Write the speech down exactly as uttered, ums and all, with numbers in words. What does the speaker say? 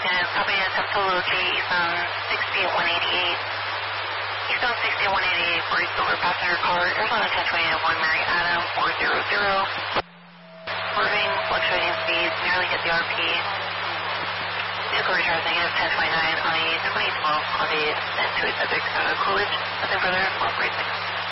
Again, copy attempt to locate eastbound sixty at one eighty-eight. Eastbound sixty at one eighty-eight for a silver passenger car, Arizona ten twenty-one Mary Adam four zero zero. Moving, fluctuating speeds, nearly hit the R P. Vehicle returns negative ten twenty-nine on a twenty twelve Honda and to a subject out of Coolidge. Nothing further, four forty-six.